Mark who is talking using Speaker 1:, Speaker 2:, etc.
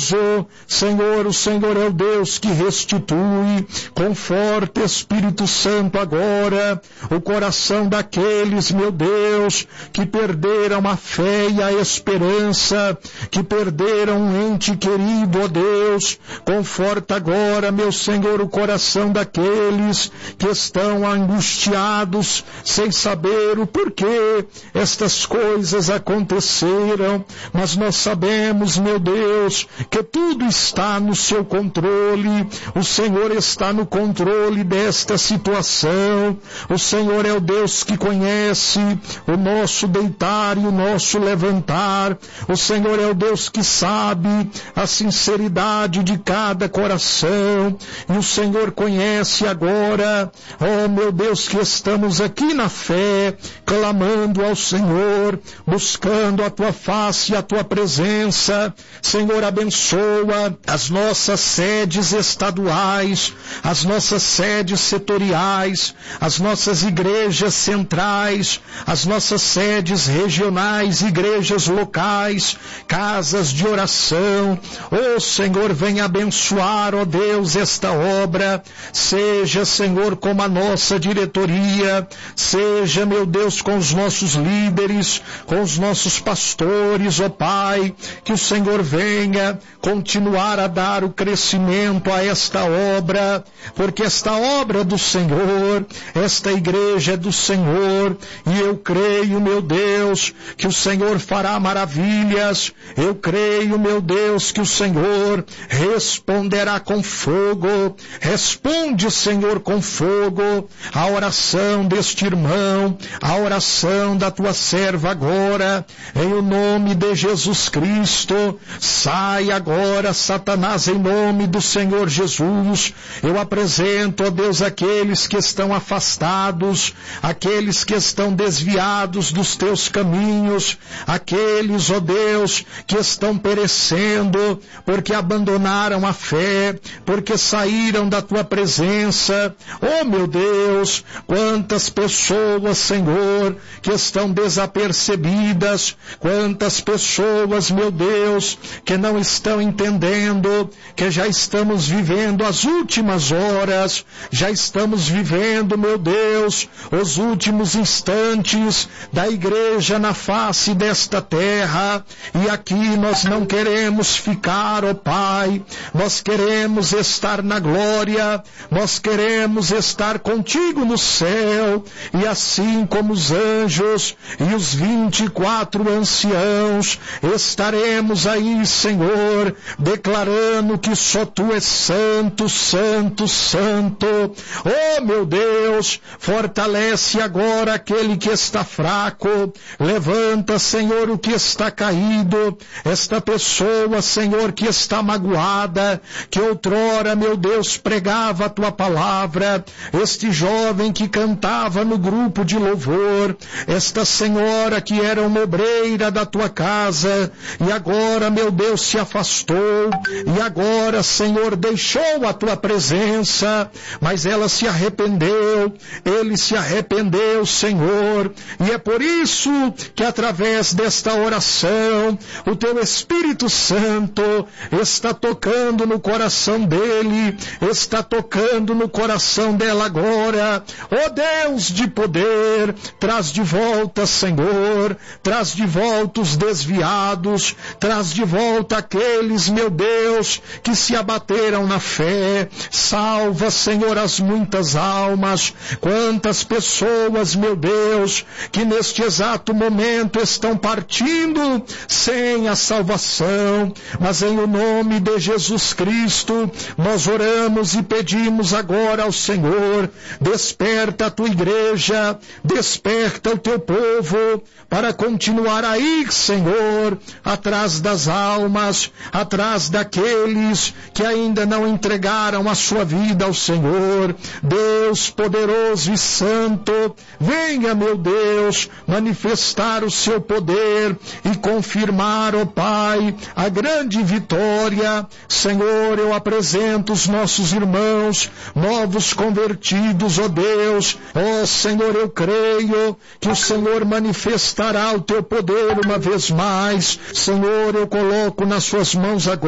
Speaker 1: poderoso, Senhor, o Senhor é o Deus que restitui. Conforta, Espírito Santo, agora o coração daqueles, meu Deus, que perderam a fé e a esperança, que perderam um ente querido, ó Deus. Conforta agora, meu Senhor, o coração daqueles que estão angustiados, sem saber o porquê estas coisas aconteceram, mas nós sabemos, meu Deus, que tudo está no seu controle. O Senhor está no controle desta situação. O Senhor é o Deus que conhece o nosso deitar e o nosso levantar. O Senhor é o Deus que sabe a sinceridade de cada coração. E o Senhor conhece agora, ó meu Deus, que estamos aqui na fé, clamando ao Senhor, buscando a Tua face e a Tua presença. Senhor, abençoa as nossas sedes estaduais, as nossas sedes setoriais, as nossas igrejas centrais, as nossas sedes regionais, igrejas locais, casas de oração. Ó Senhor, venha abençoar, ó Deus, esta obra. Seja, Senhor, como a nossa diretoria, seja, meu Deus, com os nossos líderes, com os nossos pastores, ó Pai, que o Senhor venha continuar a dar o crescimento a esta obra, porque esta obra é do Senhor, esta igreja é do Senhor, e eu creio, meu Deus, que o Senhor fará maravilhas. Eu creio, meu Deus, que o Senhor responderá com fogo. Responde, Senhor, com fogo a oração deste irmão, a oração da tua serva agora, em o nome de Jesus Cristo. Sai agora, Satanás, em nome do Senhor Jesus. Eu apresento, ó Deus, aqueles que estão afastados, aqueles que estão desviados dos teus caminhos, aqueles, ó Deus, que estão perecendo porque abandonaram a fé, porque saíram da tua presença. Oh meu Deus, quantas pessoas, Senhor, que estão desapercebidas, quantas pessoas, meu Deus, que não estão entendendo que já estamos vivendo as últimas horas, já estamos vivendo, meu Deus, os últimos instantes da igreja na face desta terra, e aqui nós não queremos ficar, ó Pai, nós queremos estar na glória, nós queremos estar contigo no céu, e assim como os anjos e os 24 anciãos, estaremos aí, Senhor, declarando que só Tu és santo, santo, santo. Oh meu Deus, fortalece agora aquele que está fraco, levanta, Senhor, o que está caído, esta pessoa, Senhor, que está magoada, que outrora, meu Deus, pregava a Tua palavra, este jovem que cantava no grupo de louvor, esta senhora que era uma obreira da Tua casa, e agora, meu Deus, se afastou, e agora, Senhor, deixou a Tua presença, mas ela se arrependeu, ele se arrependeu, Senhor, e é por isso que através desta oração, o Teu Espírito Santo está tocando no coração dele, está tocando no coração dela agora. Ó Deus de poder, traz de volta, Senhor, traz de volta os desviados, traz de volta aqueles, meu Deus, que se abateram na fé. Salva, Senhor, as muitas almas. Quantas pessoas, meu Deus, que neste exato momento estão partindo sem a salvação, mas em o nome de Jesus Cristo, nós oramos e pedimos agora ao Senhor, desperta a Tua igreja, desperta o Teu povo, para continuar aí, Senhor, atrás das almas, atrás daqueles que ainda não entregaram a sua vida ao Senhor. Deus poderoso e santo, venha, meu Deus, manifestar o Seu poder e confirmar, ó Pai, a grande vitória. Senhor, eu apresento os nossos irmãos, novos convertidos, ó Deus. Ó Senhor, eu creio que o Senhor manifestará o Teu poder uma vez mais. Senhor, eu coloco nas Suas mãos agora